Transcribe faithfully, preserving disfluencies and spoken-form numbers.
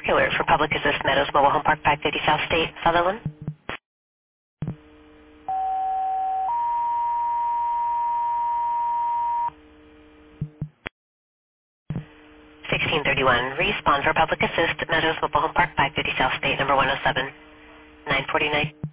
Okay, we're for Public Assist Meadows Mobile Home Park, five fifty South State, Sutherland. sixteen thirty-one, respond for Public Assist Meadows Mobile Home Park, five fifty South State, number one oh seven, nine forty-nine.